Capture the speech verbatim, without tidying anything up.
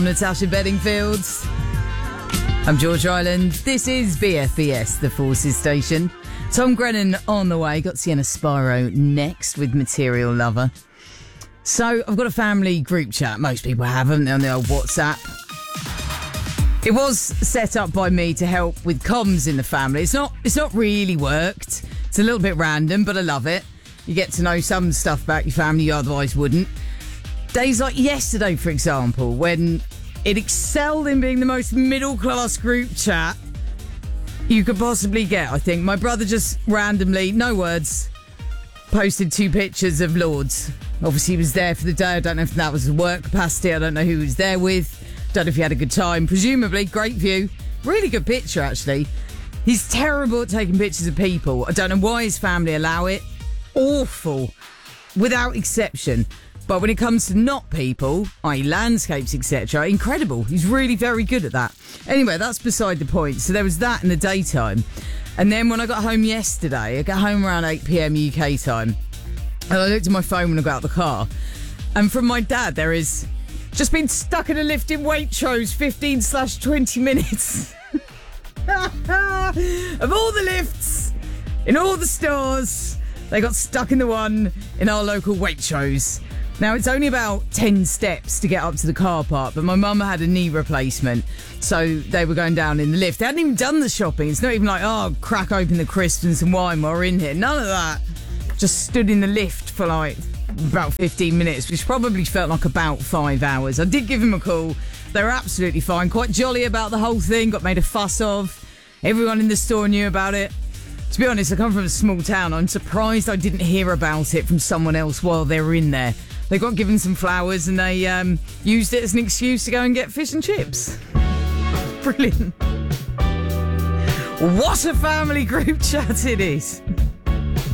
Natasha Bedingfield. I'm George Island. This is B F B S, the Forces Station. Tom Grennan on the way. Got Sienna Spiro next with Material Lover. So I've got a family group chat. Most people haven't on the old WhatsApp. It was set up by me to help with comms in the family. It's not. It's not really worked. It's a little bit random, but I love it. You get to know some stuff about your family you otherwise wouldn't. Days like yesterday, for example, when it excelled in being the most middle-class group chat you could possibly get, I think. My brother just randomly, no words, posted two pictures of Lords. Obviously, he was there for the day. I don't know if that was a work capacity. I don't know who he was there with. Don't know if he had a good time. Presumably, great view. Really good picture, actually. He's terrible at taking pictures of people. I don't know why his family allow it. Awful. Without exception. But when it comes to not people, that is landscapes, et cetera, incredible. He's really very good at that. Anyway, that's beside the point. So there was that in the daytime. And then when I got home yesterday, I got home around eight p.m. U K time. And I looked at my phone when I got out of the car. And from my dad, there is just been stuck in a lift in Waitrose, fifteen slash twenty minutes. Of all the lifts, in all the stores, they got stuck in the one in our local Waitrose. Now, it's only about ten steps to get up to the car park, but my mum had a knee replacement, so they were going down in the lift. They hadn't even done the shopping. It's not even like, oh, crack open the crisps and some wine while we're in here. None of that. Just stood in the lift for like about fifteen minutes, which probably felt like about five hours. I did give him a call. They were absolutely fine. Quite jolly about the whole thing. Got made a fuss of. Everyone in the store knew about it. To be honest, I come from a small town. I'm surprised I didn't hear about it from someone else while they were in there. They got given some flowers and they um, used it as an excuse to go and get fish and chips. Brilliant. What a family group chat it is.